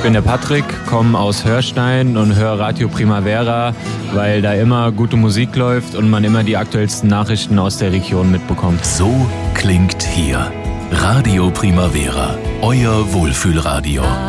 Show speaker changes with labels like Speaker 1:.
Speaker 1: Ich bin der Patrick, komme aus Hörstein und höre Radio Primavera, weil da immer gute Musik läuft und man immer die aktuellsten Nachrichten aus der Region mitbekommt.
Speaker 2: So klingt hier Radio Primavera, euer Wohlfühlradio.